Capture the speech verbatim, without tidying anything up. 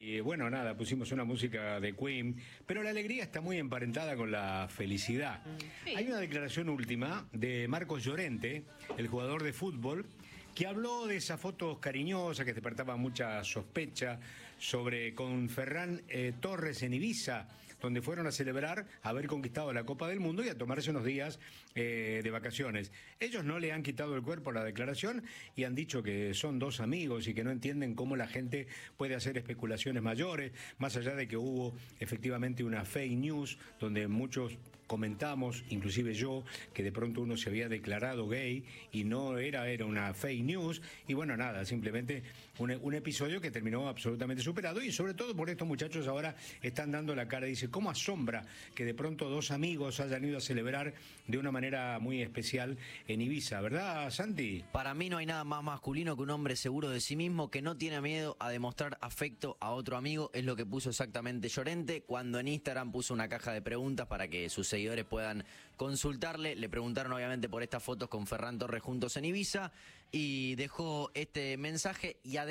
Y bueno, nada, pusimos una música de Queen, pero la alegría está muy emparentada con la felicidad. Sí. Hay una declaración última de Marcos Llorente, el jugador de fútbol, que habló de esas fotos cariñosas que despertaban mucha sospecha sobre con Ferran eh, Torres en Ibiza, donde fueron a celebrar haber conquistado la Copa del Mundo y a tomarse unos días eh, de vacaciones. Ellos no le han quitado el cuerpo a la declaración y han dicho que son dos amigos y que no entienden cómo la gente puede hacer especulaciones mayores, más allá de que hubo efectivamente una fake news donde muchos comentamos, inclusive yo, que de pronto uno se había declarado gay y no era, era una fake news, y bueno, nada, simplemente un, un episodio que terminó absolutamente superado, y sobre todo por estos muchachos ahora están dando la cara. Dice, ¿cómo asombra que de pronto dos amigos hayan ido a celebrar de una manera muy especial en Ibiza? ¿Verdad, Santi? Para mí no hay nada más masculino que un hombre seguro de sí mismo, que no tiene miedo a demostrar afecto a otro amigo. Es lo que puso exactamente Llorente cuando en Instagram puso una caja de preguntas para que sus seguidores puedan consultarle. Le preguntaron obviamente por estas fotos con Ferran Torres juntos en Ibiza y dejó este mensaje y además